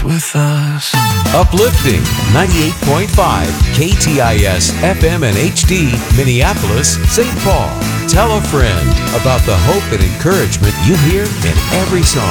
with us. Uplifting 98.5 KTIS FM and HD, Minneapolis, St. Paul. Tell a friend about the hope and encouragement you hear in every song.